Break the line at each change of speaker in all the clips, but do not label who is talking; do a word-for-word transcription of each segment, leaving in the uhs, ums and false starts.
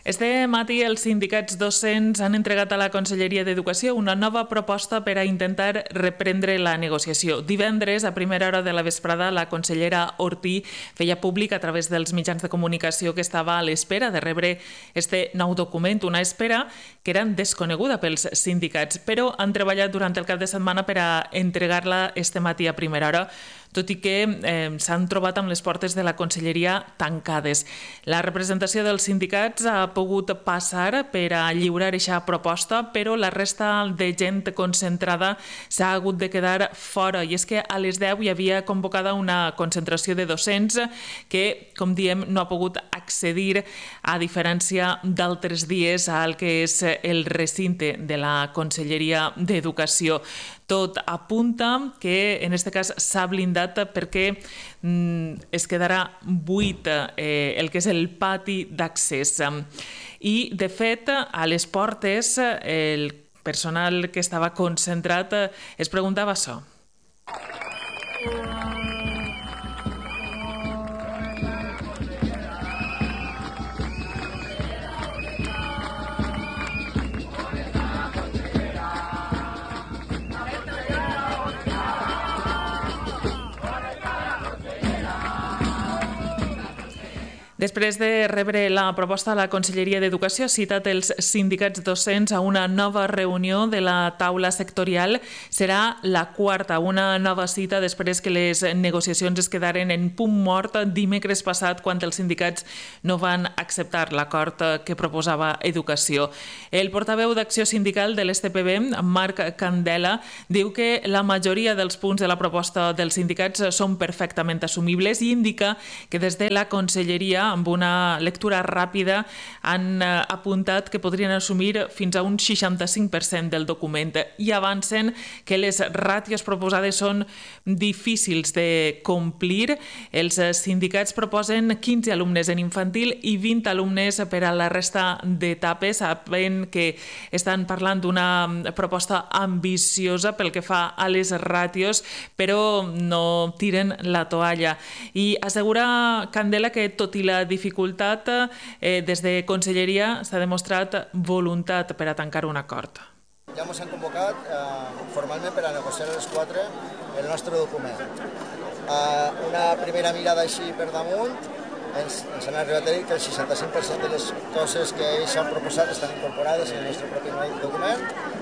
Este matí els sindicats docents han entregat a la Conselleria d'Educació una nova proposta per a intentar reprendre la negociació. Divendres, a primera hora de la vesprada, la consellera Ortí feia públic a través dels mitjans de comunicació que estava a l'espera de rebre este nou document, una espera que era desconeguda pels sindicats, però han treballat durant el cap de setmana per a entregar-la este matí a primera hora, tot i que eh, s'han trobat amb les portes de la Conselleria tancades. La representació dels sindicats ha pogut passar per a lliurar aquesta proposta, però la resta de gent concentrada s'ha hagut de quedar fora. I és que a les deu hi havia convocada una concentració de docents que, com diem, no ha pogut accedir, a diferència d'altres dies, al que és el recinte de la Conselleria d'Educació. Tot apunta que en aquest cas s'ha blindat perquè mm, es quedarà buit eh, el que és el pati d'accés. I, de fet, a les portes el personal que estava concentrat es preguntava això. Després de rebre la proposta, la Conselleria d'Educació ha citat els sindicats docents a una nova reunió de la taula sectorial. Serà la quarta, una nova cita després que les negociacions es quedaren en punt mort dimecres passat quan els sindicats no van acceptar l'acord que proposava Educació. El portaveu d'Acció Sindical de l'S T P B, Marc Candela, diu que la majoria dels punts de la proposta dels sindicats són perfectament assumibles i indica que des de la Conselleria, amb una lectura ràpida, han apuntat que podrien assumir fins a un seixanta-cinc per cent del document i avancen que les ràtios proposades són difícils de complir. Els sindicats proposen quinze alumnes en infantil i vint alumnes per a la resta d'etapes, sabent que estan parlant d'una proposta ambiciosa pel que fa a les ràtios, però no tiren la toalla. I assegura Candela que, tot i la dificultat, eh, des de Conselleria s'ha demostrat voluntat per a tancar un acord.
Ja ens han convocat eh, formalment per a negociar a les quatre el nostre document. Eh, una primera mirada així per damunt ens, ens han arribat a dir que el seixanta-cinc per cent de les coses que ells han proposat estan incorporades en el nostre propi document.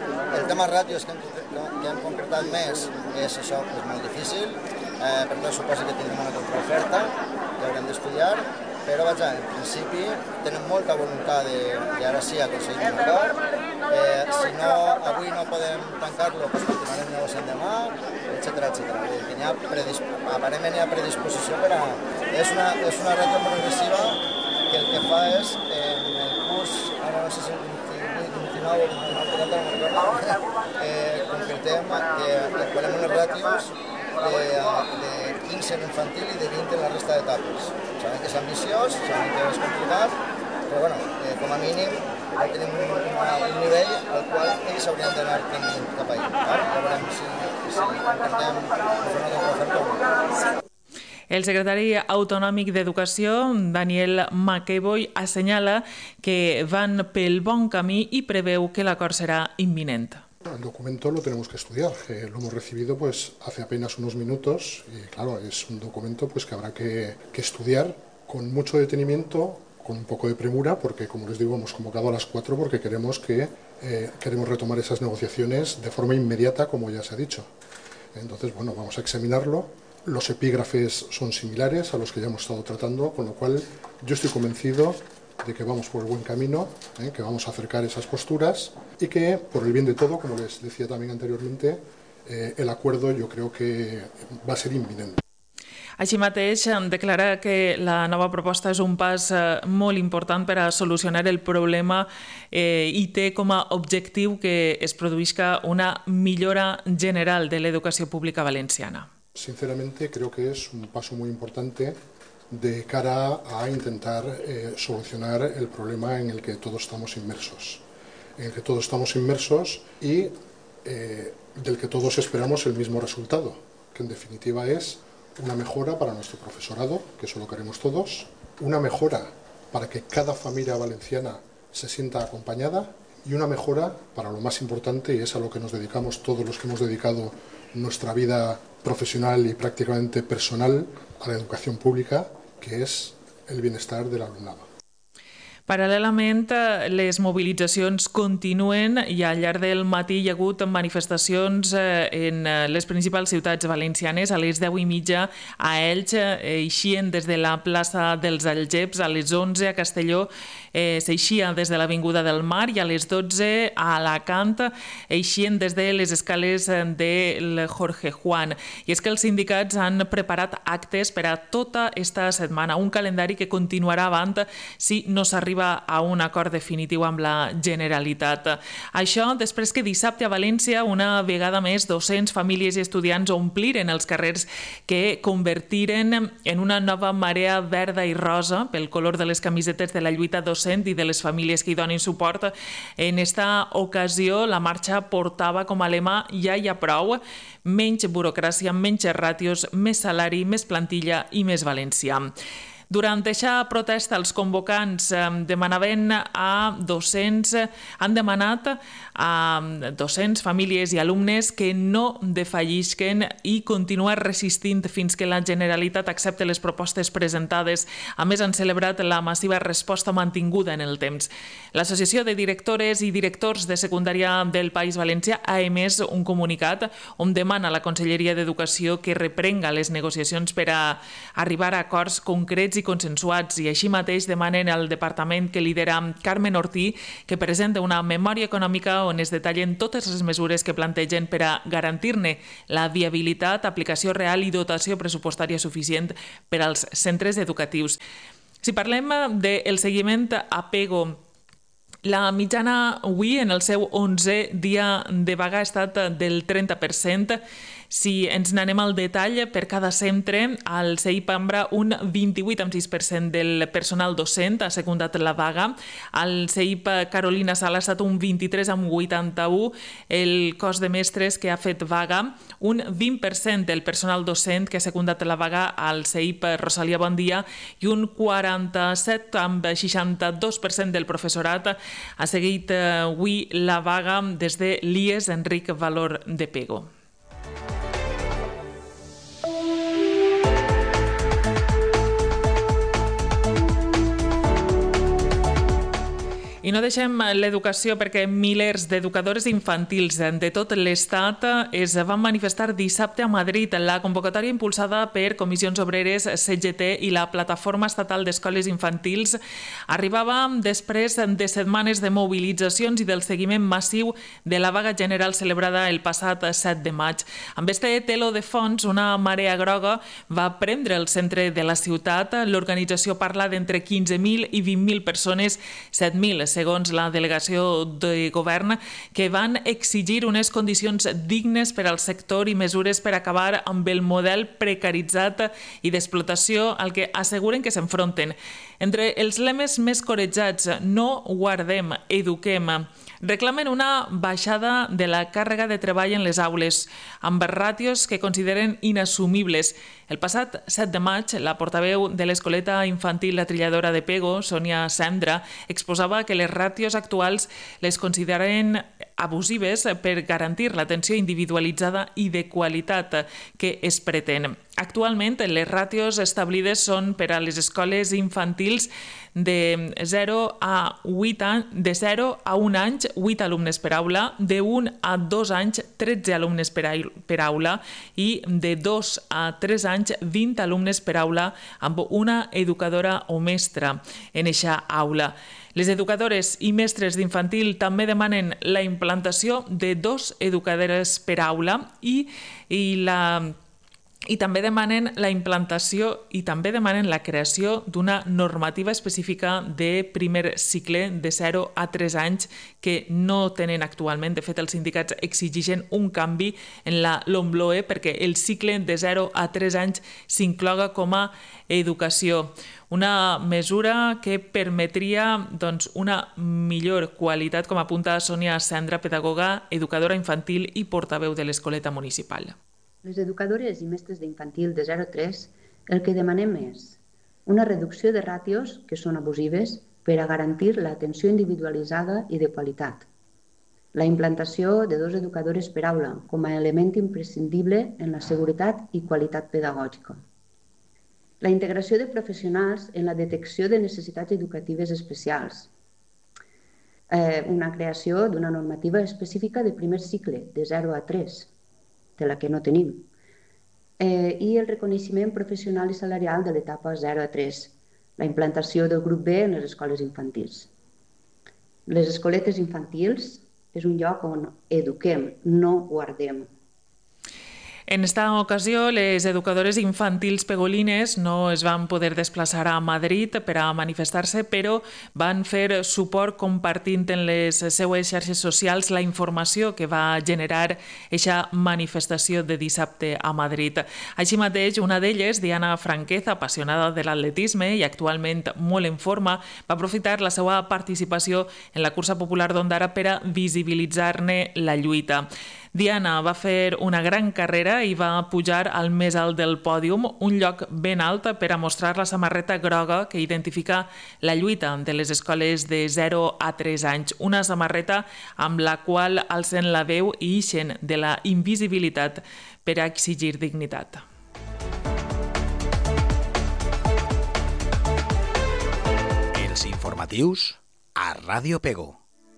El tema ràtios que hem, que hem concretat més és això, és molt difícil, eh, per tant suposa que tindrem una contraoferta que haurem d'estudiar, però vaja, en principi tenen molta voluntat de, de ara sí aconseguir un acord. Eh, si no, avui no podem tancar-lo, doncs continuarem negociant demà, etcètera, etcètera. Que hi ha predisp... aparentment hi ha predisposició per a... És una, és una ràtio progressiva que el que fa és, en el curs, ara no sé si vint-i-nou o vint-i-nou quaranta, no recordo, eh, concretem que volem unes ràtios de, de quinze en infantil i de vint en la resta d'etapes. Sabem que és ambiciós, sabem que és complicat, però bueno, eh, com a mínim ja tenim un, un nivell al qual ells haurien d'anar tenint cap allà. Ja veurem si, si intentem fer una contraoferta o no.
El secretari autonòmic d'Educació, Daniel McEvoy, assenyala que van pel bon camí i preveu que l'acord serà imminent.
El documento lo tenemos que estudiar, eh, lo hemos recibido pues hace apenas unos minutos y claro, es un documento pues que habrá que, que estudiar con mucho detenimiento, con un poco de premura, porque como les digo hemos convocado a las cuatro porque queremos, que, eh, queremos retomar esas negociaciones de forma inmediata, como ya se ha dicho. Entonces, bueno, vamos a examinarlo. Los epígrafes son similares a los que ya hemos estado tratando, con lo cual yo estoy convencido de que vamos por el buen camino, eh, que vamos a acercar esas posturas y que, por el bien de todo, como les decía también anteriormente, eh, el acuerdo yo creo que va a ser inminente.
Així mateix, declara que la nova proposta és un pas molt important per a solucionar el problema eh, i té com a objectiu que es produïsca una millora general de l'educació pública valenciana.
Sinceramente, creo que es un paso muy importante de cara a intentar eh, solucionar el problema en el que todos estamos inmersos, en el que todos estamos inmersos y eh, del que todos esperamos el mismo resultado, que en definitiva es una mejora para nuestro profesorado, que eso lo queremos todos, una mejora para que cada familia valenciana se sienta acompañada y una mejora para lo más importante, y es a lo que nos dedicamos todos los que hemos dedicado nuestra vida profesional y prácticamente personal a la educación pública, que es el bienestar del alumnado.
Paral·lelament, les mobilitzacions continuen i al llarg del matí hi ha hagut manifestacions en les principals ciutats valencianes. A les deu i mitja a Elx eixien des de la plaça dels Algeps, a les onze a Castelló s'eixia des de l'Avinguda del Mar i a les dotze a Alacant eixien des de les escales del Jorge Juan. I és que els sindicats han preparat actes per a tota esta setmana, un calendari que continuarà avant si no s'arriba a un acord definitiu amb la Generalitat. Això després que dissabte a València una vegada més docents, famílies i estudiants ompliren els carrers que convertiren en una nova marea verda i rosa pel color de les camisetes de la lluita docent i de les famílies que hi donin suport. En esta ocasió la marxa portava com a lema "Ja hi ha prou", menys burocràcia, menys ràtios, més salari, més plantilla i més valencià. Durant aquesta protesta, els convocants demanaven a docents, han demanat a docents, famílies i alumnes que no defallisquen i continuar resistint fins que la Generalitat accepti les propostes presentades. A més, han celebrat la massiva resposta mantinguda en el temps. L'Associació de Directores i Directors de Secundària del País Valencià ha emès un comunicat on demana a la Conselleria d'Educació que reprenga les negociacions per a arribar a acords concrets i consensuats, i així mateix demanen al departament que lidera Carmen Ortí que presenta una memòria econòmica on es detallen totes les mesures que plantegen per a garantir-ne la viabilitat, aplicació real i dotació pressupostària suficient per als centres educatius. Si parlem del seguiment a Pego, la mitjana avui en el seu onzè dia de vaga ha estat del trenta per cent. Si ens n'anem al detall, per cada centre, al C I P Ambra un vint-i-vuit coma sis per cent del personal docent ha secundat la vaga. Al C I P Carolina Sala ha estat un vint-i-tres coma vuitanta-u. El cos de mestres que ha fet vaga, un vint per cent del personal docent que ha secundat la vaga al C I P Rosalia Bondia i un quaranta-set coma seixanta-dos per cent del professorat ha seguit avui la vaga des de l'I E S Enric Valor de Pego. I no deixem l'educació perquè milers d'educadores infantils de tot l'Estat es van manifestar dissabte a Madrid. La convocatòria impulsada per Comissions Obreres, C G T i la Plataforma Estatal d'Escoles Infantils arribava després de setmanes de mobilitzacions i del seguiment massiu de la vaga general celebrada el passat set de maig. Amb este teló de fons, una marea groga va prendre el centre de la ciutat. L'organització parla d'entre quinze mil i vint mil persones, set mil segons la delegació de govern, que van exigir unes condicions dignes per al sector i mesures per acabar amb el model precaritzat i d'explotació al que asseguren que s'enfronten. Entre els lemes més corejats, no guardem, eduquem, reclamen una baixada de la càrrega de treball en les aules, amb ràtios que consideren inassumibles. El passat set de maig, la portaveu de l'Escoleta Infantil La Trilladora de Pego, Sònia Sendra, exposava que les ràtios actuals les consideren abusives per garantir l'atenció individualitzada i de qualitat que es pretén. Actualment, les ràtios establides són per a les escoles infantils de zero a vuit anys, de zero a un any, vuit alumnes per aula, de un a dos anys, tretze alumnes per aula i de dos a tres anys, vint alumnes per aula amb una educadora o mestra en eixa aula. Les educadores i mestres d'infantil també demanen la implantació de dos educadores per aula i, i la... I també demanen la implantació i també demanen la creació d'una normativa específica de primer cicle de zero a tres anys que no tenen actualment. De fet, els sindicats exigeixen un canvi en la LOMLOE perquè el cicle de zero a tres anys s'incloga com a educació. Una mesura que permetria doncs, una millor qualitat, com apunta Sònia Sendra, pedagoga, educadora infantil i portaveu de l'Escoleta Municipal.
Les educadores i mestres d'infantil de zero a tres el que demanem és una reducció de ràtios que són abusives, per a garantir l'atenció individualitzada i de qualitat. La implantació de dos educadores per aula com a element imprescindible en la seguretat i qualitat pedagògica. La integració de professionals en la detecció de necessitats educatives especials. Eh, una creació d'una normativa específica de primer cicle, de zero a tres, de la que no tenim. Eh, I el reconeixement professional i salarial de l'etapa zero a tres, la implantació del grup B en les escoles infantils. Les escoletes infantils és un lloc on eduquem, no guardem.
En esta ocasió, les educadores infantils pegolines no es van poder desplaçar a Madrid per a manifestar-se, però van fer suport compartint en les seues xarxes socials la informació que va generar aquesta manifestació de dissabte a Madrid. Així mateix, una d'elles, Diana Franquez, apassionada de l'atletisme i actualment molt en forma, va aprofitar la seva participació en la cursa popular d'Ondara per a visibilitzar-ne la lluita. Diana va fer una gran carrera i va pujar al més alt del pòdium, un lloc ben alt per a mostrar la samarreta groga que identifica la lluita de les escoles de zero a tres anys, una samarreta amb la qual alcen la veu i ixen de la invisibilitat per a exigir dignitat.
Els informatius a Ràdio Pego.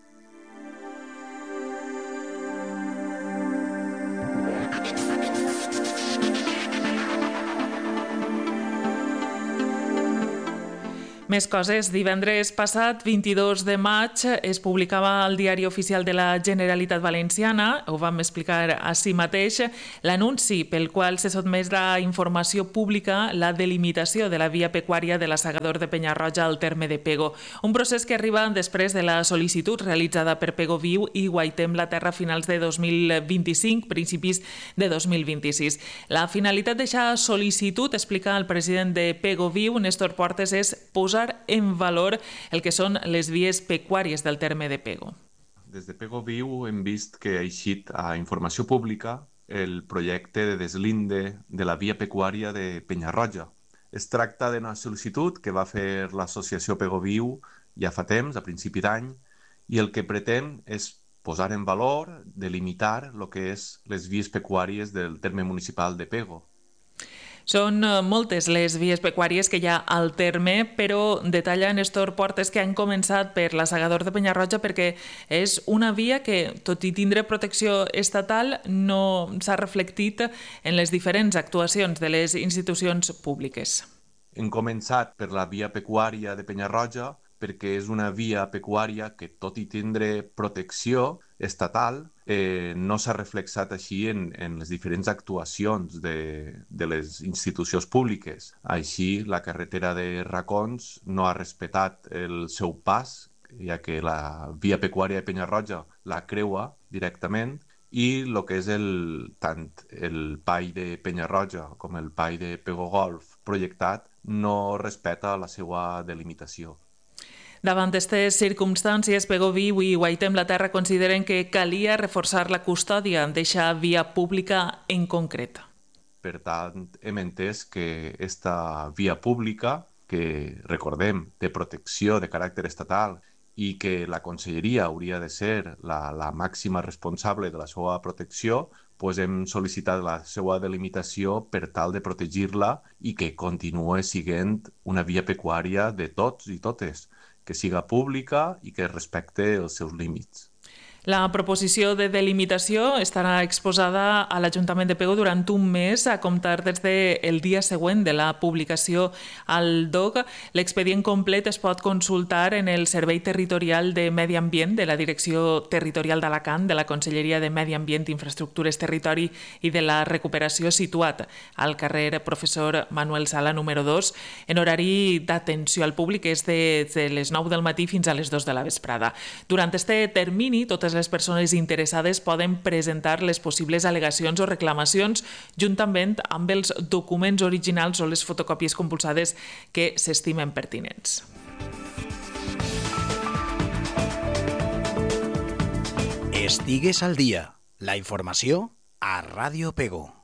Més coses. Divendres passat, vint-i-dos de maig, es publicava al Diari Oficial de la Generalitat Valenciana, ho vam explicar així mateix, l'anunci pel qual se sotmet a informació pública la delimitació de la via pecuària de la Segador de Penyarroja al terme de Pego. Un procés que arriba després de la sol·licitud realitzada per Pego Viu i Guaitem la Terra a finals de dos mil vint-i-cinc, principis de dos mil vint-i-sis. La finalitat d'aquesta sol·licitud, explica el president de Pego Viu, Néstor Portes, és posar en valor el que són les vies pecuàries del terme de Pego.
Des de Pego Viu hem vist que ha eixit a informació pública el projecte de deslinde de la via pecuària de Penyarroja. Es tracta d'una sol·licitud que va fer l'associació Pego Viu ja fa temps, a principi d'any, i el que pretén és posar en valor, delimitar el que és les vies pecuàries del terme municipal de Pego.
Són moltes les vies pecuàries que hi ha al terme, però detalla Néstor Portes que han començat per la Segador de Penyarroja perquè és una via que, tot i tindre protecció estatal, no s'ha reflectit en les diferents actuacions de les institucions públiques.
Hem començat per la via pecuària de Penyarroja perquè és una via pecuària que, tot i tindre protecció estatal, eh, no s'ha reflexat així en, en les diferents actuacions de, de les institucions públiques. Així, la carretera de Racons no ha respectat el seu pas, ja que la via pecuària de Penyarroja la creua directament, i el que és el, tant el Pai de Penyarroja com el Pai de Pego Golf projectat no respecta la seva delimitació.
Davant d'aquestes circumstàncies, Pego Viu i Guaitem la Terra consideren que calia reforçar la custòdia d'aquesta via pública en concret.
Per tant, hem entès que aquesta via pública, que, recordem, té protecció de caràcter estatal i que la Conselleria hauria de ser la, la màxima responsable de la seva protecció, doncs hem sol·licitat la seva delimitació per tal de protegir-la i que continuï sent una via pecuària de tots i totes, que siga pública i que respecte els seus límits.
La proposició de delimitació estarà exposada a l'Ajuntament de Pego durant un mes a comptar des del dia següent de la publicació al D O C. L'expedient complet es pot consultar en el Servei Territorial de Medi Ambient de la Direcció Territorial d'Alacant de la Conselleria de Medi Ambient, Infraestructures, Territori i de la Recuperació, situat al carrer Professor Manuel Sala número dos, en horari d'atenció al públic, és de les nou del matí fins a les dues de la vesprada. Durant aquest termini, totes les persones interessades poden presentar les possibles al·legacions o reclamacions juntament amb els documents originals o les fotocòpies compulsades que s'estimen pertinents.
Estigues al dia. La informació a Ràdio Pego.